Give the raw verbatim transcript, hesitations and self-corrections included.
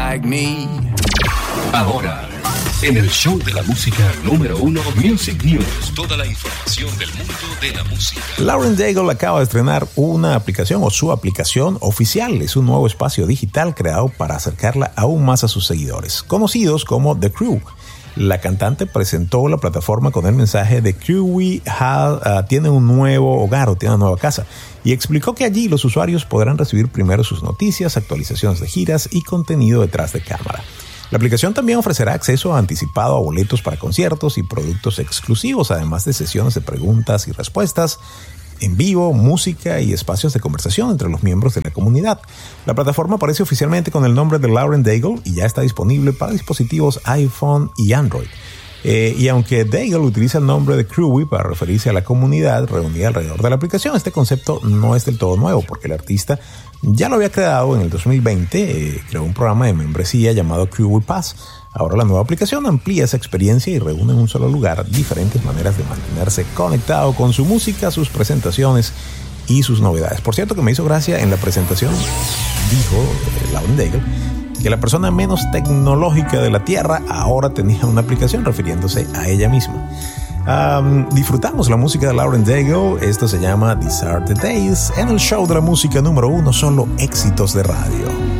like me. Ahora, en el show de la música número uno, Music News. Toda la información del mundo de la música. Lauren Daigle acaba de estrenar una aplicación o su aplicación oficial. Es un nuevo espacio digital creado para acercarla aún más a sus seguidores, conocidos como The Crew. La cantante presentó la plataforma con el mensaje de Crewy uh, tiene un nuevo hogar o tiene una nueva casa y explicó que allí los usuarios podrán recibir primero sus noticias, actualizaciones de giras y contenido detrás de cámara. La aplicación también ofrecerá acceso anticipado a boletos para conciertos y productos exclusivos, además de sesiones de preguntas y respuestas en vivo, música y espacios de conversación entre los miembros de la comunidad. La plataforma aparece oficialmente con el nombre de Lauren Daigle y ya está disponible para dispositivos iPhone y Android. Eh, y aunque Daigle utiliza el nombre de Crewy para referirse a la comunidad reunida alrededor de la aplicación, este concepto no es del todo nuevo porque el artista ya lo había creado en el dos mil veinte, eh, creó un programa de membresía llamado Crewy Pass. Ahora la nueva aplicación amplía esa experiencia y reúne en un solo lugar diferentes maneras de mantenerse conectado con su música, sus presentaciones y sus novedades. Por cierto, que me hizo gracia en la presentación, dijo eh, Lauren Daigle, que la persona menos tecnológica de la Tierra ahora tenía una aplicación refiriéndose a ella misma. Um, disfrutamos la música de Lauren Daigle. Esto se llama These Are The Days en el show de la música número uno, solo éxitos de radio.